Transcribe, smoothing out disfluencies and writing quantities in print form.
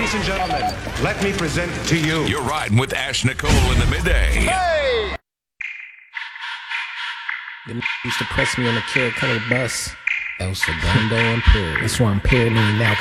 Ladies and gentlemen, let me present to you. You're riding with Ash Nicole in the midday. Hey! They used to press me on the Carrot Colored bus. El Segundo Imperial. That's why I'm paranoid now.